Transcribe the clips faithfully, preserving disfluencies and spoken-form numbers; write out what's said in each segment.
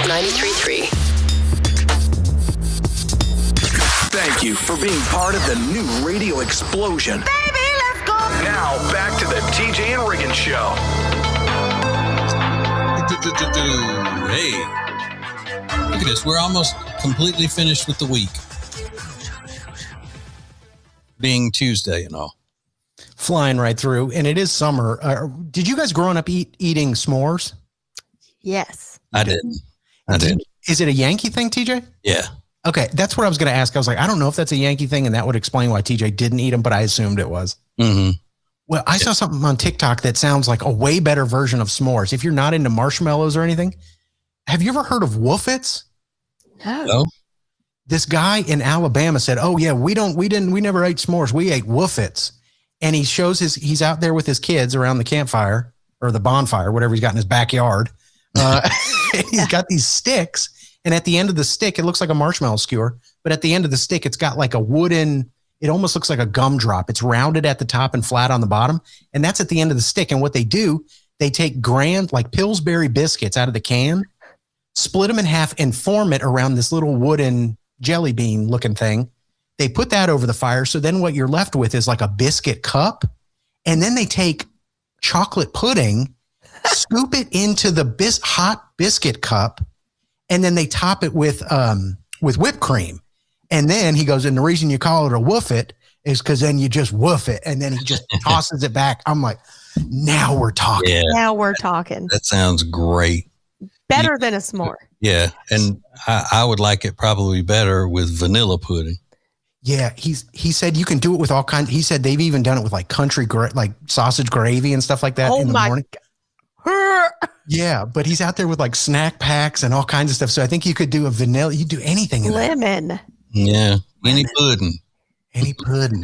ninety-three point three. Thank you for being part of the new radio explosion. Baby, let's go. Now, back to the T J and Riggins Show. Hey, look at this. We're almost completely finished with the week. Being Tuesday and all. Flying right through. And it is summer. Uh, did you guys growing up eat eating s'mores? Yes. I did. I did. Is it a Yankee thing, T J? Yeah. Okay, that's what I was going to ask. I was like, I don't know if that's a Yankee thing, and that would explain why T J didn't eat them, but I assumed it was. Mm-hmm. Well, I saw something on TikTok that sounds like a way better version of s'mores. If you're not into marshmallows or anything, have you ever heard of Woofits? No. No. This guy in Alabama said, "Oh yeah, we don't, we didn't, we never ate s'mores. We ate Woofits." And he shows his, he's out there with his kids around the campfire or the bonfire, whatever he's got in his backyard. Uh, he's got these sticks. And at the end of the stick, it looks like a marshmallow skewer, but at the end of the stick, it's got like a wooden, it almost looks like a gumdrop. It's rounded at the top and flat on the bottom. And that's at the end of the stick. And what they do, they take grand, like Pillsbury biscuits out of the can, split them in half and form it around this little wooden jelly bean looking thing. They put that over the fire. So then what you're left with is like a biscuit cup. And then they take chocolate pudding, scoop it into the bis- hot biscuit cup, and then they top it with um, with whipped cream. And then he goes, and the reason you call it a woofit is because then you just woof it. And then he just tosses it back. I'm like, now we're talking. Yeah. Now we're talking. That sounds great. Better than a s'more. Yeah. And I, I would like it probably better with vanilla pudding. Yeah. He's, he said you can do it with all kinds. He said they've even done it with like country, gra- like sausage gravy and stuff like that Oh in the my morning. God. Yeah, but he's out there with like snack packs and all kinds of stuff. So I think you could do a vanilla. You do anything in that. Lemon. Yeah. Any pudding. Any pudding.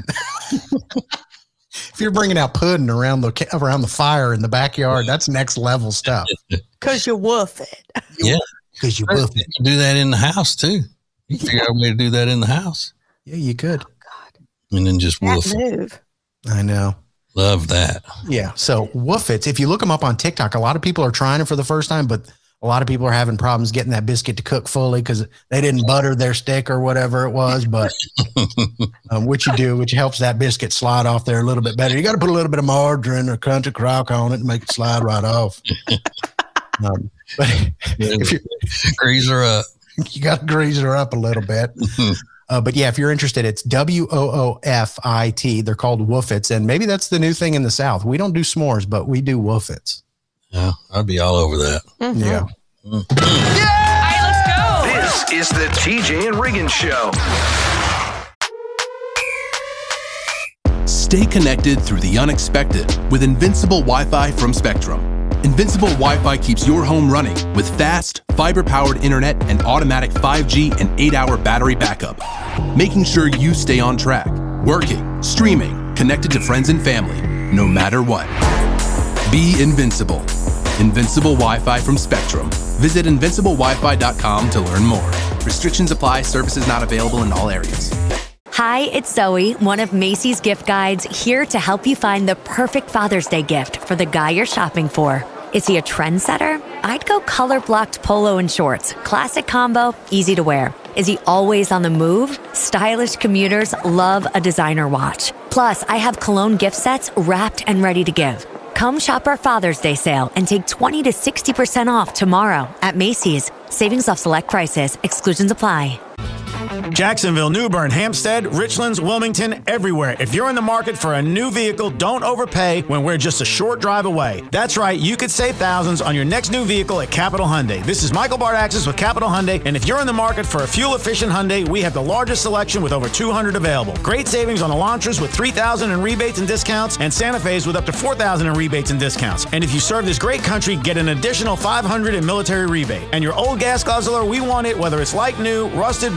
If you're bringing out pudding around the around the fire in the backyard, that's next level stuff. Because you woof it. Yeah. Because you woof it. You can do that in the house too. You can figure out a way to do that in the house. Yeah, you could. Oh, God. And then just That woof it. move. I know. Love that. Yeah. So Woofits, if you look them up on TikTok, a lot of people are trying it for the first time, but a lot of people are having problems getting that biscuit to cook fully because they didn't butter their stick or whatever it was. But um, what you do, which helps that biscuit slide off there a little bit better. You got to put a little bit of margarine or country crock on it and make it slide right off. Um, but if you grease her up, you got to grease her up a little bit. Uh, but yeah, if you're interested, it's W O O F I T. They're called Woofits. And maybe that's the new thing in the South. We don't do s'mores, but we do Woofits. Yeah, I'd be all over that. Mm-hmm. Yeah. Mm-hmm. All right, let's go. This is the T J and Riggins Show. Stay connected through the unexpected with Invincible Wi-Fi from Spectrum. Invincible Wi-Fi keeps your home running with fast, fiber-powered internet and automatic five G and eight-hour battery backup, making sure you stay on track, working, streaming, connected to friends and family, no matter what. Be invincible. Invincible Wi-Fi from Spectrum. Visit invincible wi fi dot com to learn more. Restrictions apply. Services not available in all areas. Hi, it's Zoe, one of Macy's gift guides, here to help you find the perfect Father's Day gift for the guy you're shopping for. Is he a trendsetter? I'd go color-blocked polo and shorts. Classic combo, easy to wear. Is he always on the move? Stylish commuters love a designer watch. Plus, I have cologne gift sets wrapped and ready to give. Come shop our Father's Day sale and take twenty to sixty percent off tomorrow at Macy's. Savings off select prices. Exclusions apply. Jacksonville, New Bern, Hampstead, Richlands, Wilmington, everywhere. If you're in the market for a new vehicle, don't overpay when we're just a short drive away. That's right, you could save thousands on your next new vehicle at Capital Hyundai. This is Michael Bardaxis with Capital Hyundai, and if you're in the market for a fuel-efficient Hyundai, we have the largest selection with over two hundred available. Great savings on Elantras with three thousand dollars in rebates and discounts, and Santa Fe's with up to four thousand dollars in rebates and discounts. And if you serve this great country, get an additional five hundred dollars in military rebate. And your old gas guzzler, we want it whether it's like new, rusted, busted, or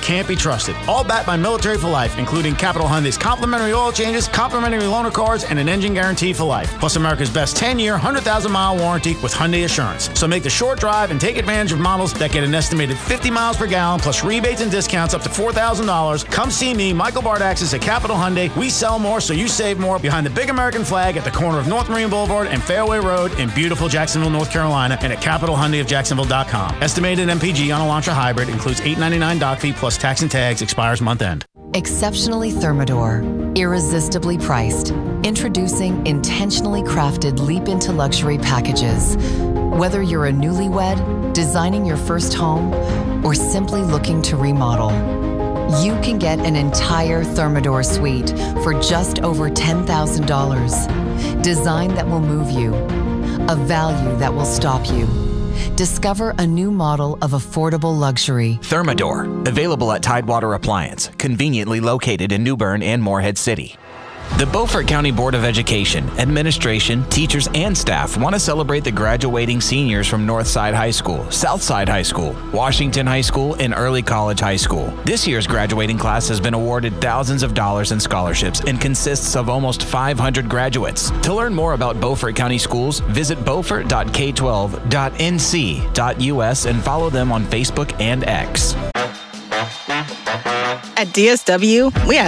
can't be trusted. All backed by Military for Life, including Capital Hyundai's complimentary oil changes, complimentary loaner cards, and an engine guarantee for life. Plus America's best ten-year, one hundred thousand mile warranty with Hyundai Assurance. So make the short drive and take advantage of models that get an estimated fifty miles per gallon, plus rebates and discounts up to four thousand dollars. Come see me, Michael Bardaxis at Capital Hyundai. We sell more, so you save more. Behind the big American flag at the corner of North Marine Boulevard and Fairway Road in beautiful Jacksonville, North Carolina, and at capital hyundai of jacksonville dot com. Estimated M P G on Elantra Hybrid includes eight ninety-nine doc fee plus tax and tags. Expires month end. Exceptionally Thermador, irresistibly priced. Introducing intentionally crafted leap into luxury packages. Whether you're a newlywed, designing your first home, or simply looking to remodel, you can get an entire Thermador suite for just over ten thousand dollars. Design that will move you, a value that will stop you. Discover a new model of affordable luxury. Thermador, available at Tidewater Appliance, conveniently located in New Bern and Morehead City. The Beaufort County Board of Education, administration, teachers, and staff want to celebrate the graduating seniors from Northside High School, Southside High School, Washington High School, and Early College High School. This year's graduating class has been awarded thousands of dollars in scholarships and consists of almost five hundred graduates. To learn more about Beaufort County Schools, visit beaufort dot k twelve dot n c dot u s and follow them on Facebook and X. At D S W, we have